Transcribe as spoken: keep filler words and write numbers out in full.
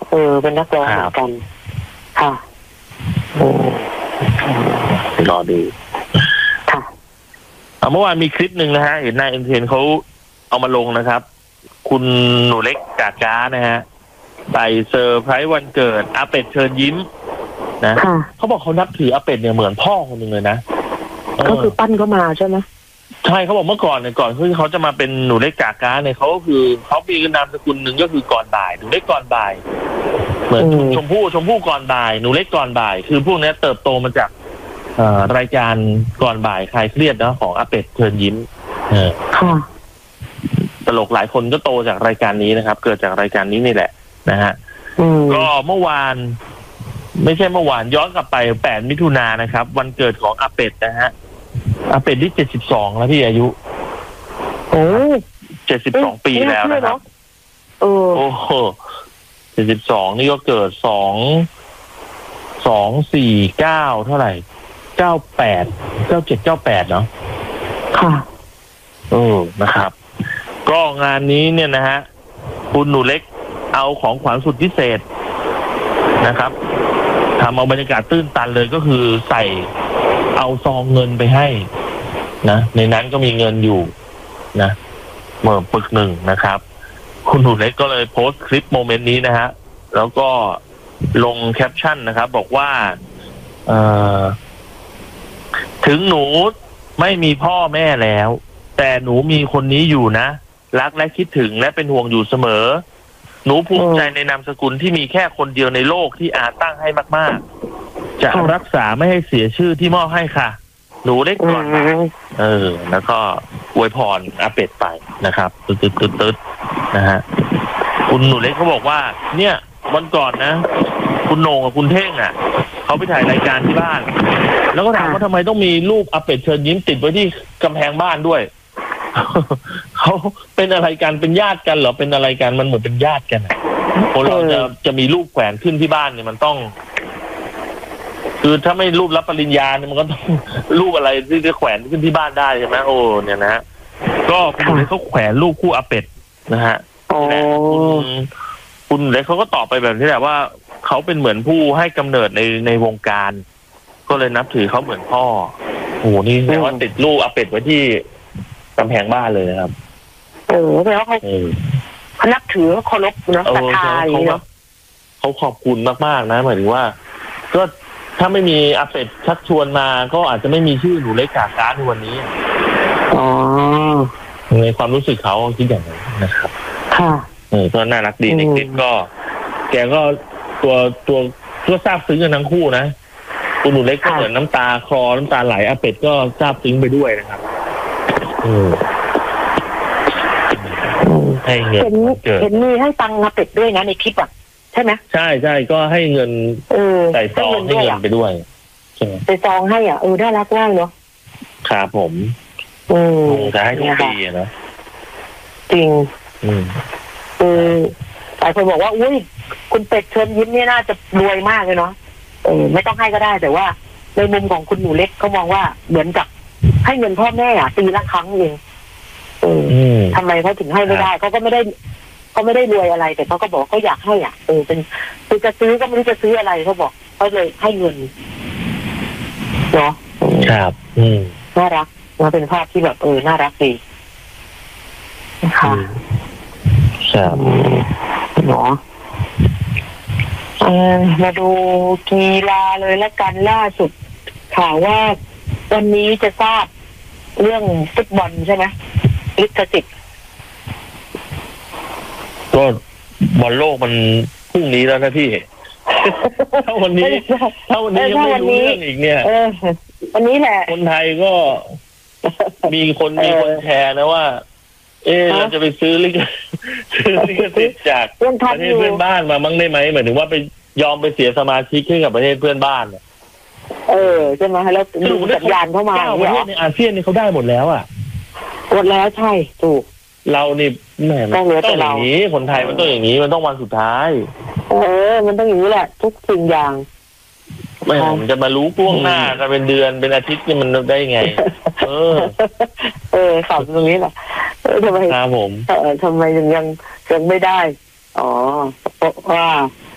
เออเป็นนักร้องเหมือนกันค่ะรอดูค่ะเมื่อวานมีคลิปหนึ่งนะฮะเห็นนายเอ็นเทนเขาเอามาลงนะครับคุณหนูเล็กกาก้านะฮะไปเซอร์ไพรส์วันเกิดอาเป็ดเชิญยิ้มนะเขาบอกเขานับถืออาเป็ดเนี่ยเหมือนพ่อคนหนึ่งเลยนะก็คือปั้นเขามาใช่ไหมใช่เขาบอกเมื่อก่อนเนี่ยก่อนที่เขาจะมาเป็นหนูเล็กกาก้าเนี่ยเขาก็คือเขามีนามสกุลหนึ่งก็คือก่อนบ่ายหนูเล็กก่อนบ่ายเหมือนชมพู่ชมพู่ก่อนบ่ายหนูเล็กก่อนบ่ายคือพวกนี้เติบโตมาจากรายการก่อนบ่ายคลายเครียดนะของอาเป็ดเชิญยิ้มเออตลกหลายคนก็โตจากรายการนี้นะครับเกิดจากรายการนี้นี่แหละนะฮะก็เมื่อวานไม่ใช่เมื่อวานย้อนกลับไปแปดมิถุนายนนะครับวันเกิดของอาเป็ดนะฮะอาเป็ดที่เจ็ดสิบสองแล้วพี่อายุโอ้เจ็ดสิบสองปีแล้วนะครับโอ้โอ้โหเจ็ดสิบสองนี่ก็เกิดสองสองสี่เก้าเท่าไหร่เก้าแปดเก้าเจ็ดเก้าแปดเนาะค่ะเออนะครับก็งานนี้เนี่ยนะฮะคุณหนูเล็กเอาของขวัญสุดพิเศษนะครับทำเอาบรรยากาศตื้นตันเลยก็คือใส่เอาซองเงินไปให้นะในนั้นก็มีเงินอยู่นะเมื่อปึกหนึ่งนะครับคุณหนูเล็กก็เลยโพสต์คลิปโมเมนต์นี้นะฮะแล้วก็ลงแคปชั่นนะครับบอกว่าเอ่อถึงหนูไม่มีพ่อแม่แล้วแต่หนูมีคนนี้อยู่นะรักและคิดถึงและเป็นห่วงอยู่เสมอหนูภูมิใจในนามสกุลที่มีแค่คนเดียวในโลกที่อาตั้งให้มากๆจะรักษาไม่ให้เสียชื่อที่มอบให้ค่ะหนูเล็กก่อนเออแล้วก็อวยพรอาเป็ดไปนะครับตึ๊ดตึ๊ดตึ๊ดตึ๊ดนะฮะคุณหนูเล็กเขาบอกว่าเนี่ยวันก่อนนะคุณโหน่งกับคุณเท่งอ่ะเขาไปถ่ายรายการที่บ้านแล้วก็ถามว่าทำไมต้องมีรูปอาเป็ดเชิญยิ้มติดไว้ที่กำแพงบ้านด้วยเขาเป็นอะไรกันเป็นญาติกันเหรอเป็นอะไรกันมันเหมือนเป็นญาติกันคนเราจะจะมีรูปแขวนขึ้นที่บ้านเนี่ยมันต้องคือถ้าไม่รูปรับปริญญาเนี่ยมันก็ต้องรูปอะไรที่จะแขวนขึ้นที่บ้านได้ใช่ไหมโอ้เนี่ยนะฮะก็คุณเล็กเขาแขวนรูปคู่อาเป็ดนะฮะคุณคุณเล็กเขาก็ตอบไปแบบนี้แหละว่าเขาเป็นเหมือนผู้ให้กำเนิดในในวงการก็เลยนับถือเขาเหมือนพ่อโอ้นี่แปลว่าติดรูปอาเป็ดไว้ที่กำแพงบ้านเลยนะครับเออแปลว่าเขาเขานับถือเขาเคารพนะศรัทธาอย่างนี้เนาะเขาขอบคุณมากๆนะหมายถึงว่าก็ถ้าไม่มีอาเป็ดชักชวนมาก็อาจจะไม่มีชื่อหนูเล็กกาก้าในวันนี้อ๋อในความรู้สึกเขาคิดอย่างนั้นนะครับค่ะเออก็น่ารักดีในคลิปก็แกก็ตัวตัวตัวซาบซึ้งกันทั้งคู่นะคุณหนูเล็กก็เหมือนน้ำตาคลอน้ำตาไหลอาเป็ดก็ซาบซึ้งไปด้วยนะครับอืมให้เงินเห็นมีให้ตังค์อาเป็ดด้วยนะในคลิปอ่ะใช่ไหมใช่ใช่ก็ให้เงินใส่ซองให้เงินไปด้วยใส่ซองให้อ่ะเออน่ารักมากเนาะครับผมอืมจะให้ทุกปีนะจริงอืมเออหลายคนบอกว่าอุ้ยคุณเป็ดเชิญยิ้มเนี่ยน่าจะรวยมากเลยเนาะเออไม่ต้องให้ก็ได้แต่ว่าในมุมของคุณหนูเล็กเขามองว่าเหมือนกับให้เงินพ่อแม่อ่ะปีละครั้งเองเออทำไมเขาถึงให้ไม่ได้เขาก็ไม่ได้เขาไม่ได้รวยอะไรแต่เขาก็บอกเขาอยากให้อ่ะเออเป็นคือจะซื้อก็ไม่รู้จะซื้ออะไรเขาบอกเขาเลยให้เงินเนาะครับอืมน่ารักมันเป็นภาพที่แบบเออน่ารักดีนะคะครับเนาะเออมาดูกีฬาเลยละกันล่าสุดข่าวว่าวันนี้จะทราบเรื่องฟุตบอลใช่ไหมลิขสิทธิ์ก็บอลโลกมันพรุ่งนี้แล้วนะพี่ถ้าวันนี้ถ้าวันนี้ยังไม่รู้เรื่องอีกเนี่ยวันนี้แหละคนไทยก็มีคนมีคนแชร์นะว่าเออเราจะไปซื้อลิขซื้อลิขสิทธิ์จากประเทศเพื่อนบ้านมามั่งได้ไหมหมายถึงว่าไปยอมไปเสียสมาชิกให้กับประเทศเพื่อนบ้านเนี่ยเออใช่ไหมแล้วดูสัญญาณเข้ามาเนี่ยประเทศในอาเซียนนี่เขาได้หมดแล้วอ่ะหมดแล้วใช่ถูกเรานี่แหมต้องอย่างนี้คนไทยมันต้องอย่างนี้มันต้องวันสุดท้ายเออมันต้องอย่างนี้แหละทุกสิ่งอย่างไม่ผมจะมารู้ล่วงหน้ากันเป็นเดือนเป็นอาทิตย์นี่มันได้ไงเออเออข่าวตรงนี้แหละเออทำไมครับผมเออทำไมยังยังยังไม่ได้อ๋อเพราะว่า